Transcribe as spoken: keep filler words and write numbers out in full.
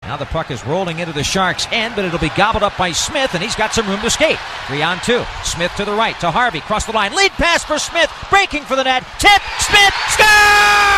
Now the puck is rolling into the Sharks' end, but it'll be gobbled up by Smith, and he's got some room to skate. Three on two. Smith to the right, to Harvey, across the line. Lead pass for Smith, breaking for the net. Tip, Smith, score!